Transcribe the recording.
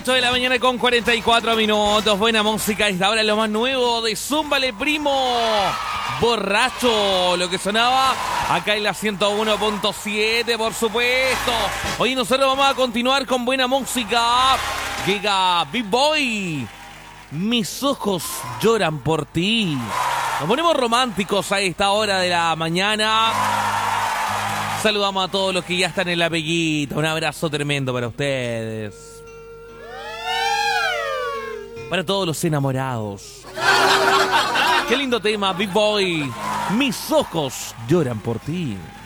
8 de la mañana con 44 minutos. Buena música. Esta hora lo más nuevo de Zúmbale Primo. Borracho, lo que sonaba acá en la 101.7, por supuesto. Hoy nosotros vamos a continuar con buena música. Llega Big Boy. Mis ojos lloran por ti. Nos ponemos románticos a esta hora de la mañana. Saludamos a todos los que ya están en la peguita. Un abrazo tremendo para ustedes. Para todos los enamorados. Qué lindo tema, Big Boy. Mis ojos lloran por ti.